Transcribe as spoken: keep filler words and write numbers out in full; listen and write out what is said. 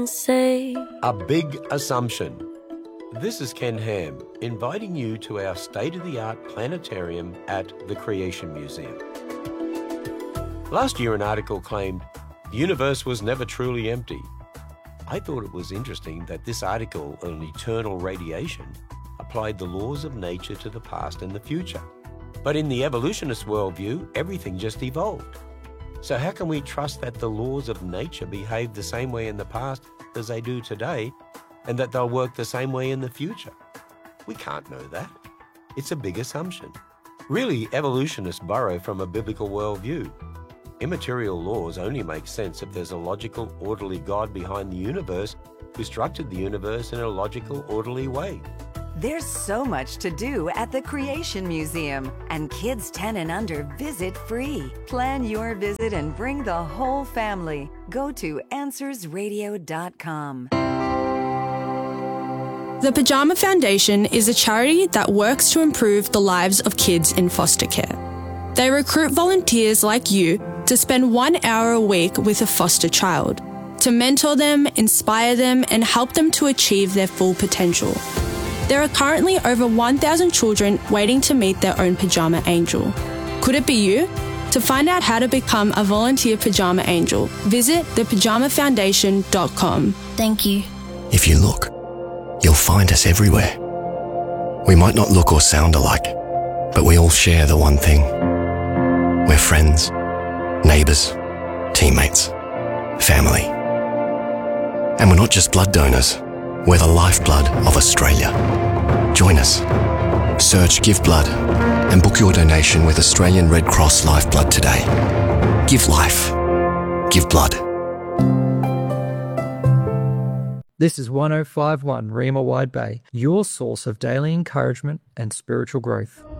say. A big assumption. This is Ken Ham, inviting you to our state-of-the-art planetarium at the Creation Museum. Last year, an article claimed the universe was never truly empty. I thought it was interesting that this article on eternal radiation applied the laws of nature to the past and the future. But in the evolutionist worldview, everything just evolved. So how can we trust that the laws of nature behaved the same way in the past as they do today, and that they'll work the same way in the future? We can't know that. It's a big assumption. Really, evolutionists borrow from a biblical worldview. Immaterial laws only make sense if there's a logical, orderly God behind the universe who structured the universe in a logical, orderly way. There's so much to do at the Creation Museum, and kids ten and under visit free. Plan your visit and bring the whole family. Go to answers radio dot com. The Pajama Foundation is a charity that works to improve the lives of kids in foster care. They recruit volunteers like you to spend one hour a week with a foster child, to mentor them, inspire them, and help them to achieve their full potential. There are currently over one thousand children waiting to meet their own pajama angel. Could it be you? To find out how to become a volunteer pajama angel, visit the pajama foundation dot com. Thank you. If you look, you'll find us everywhere. We might not look or sound alike, but we all share the one thing. We're friends, neighbours, teammates, family. And we're not just blood donors, we're the lifeblood of Australia. Join us. Search Give Blood and book your donation with Australian Red Cross Lifeblood today. Give life. Give blood. This is one oh five point one Rima Wide Bay, your source of daily encouragement and spiritual growth.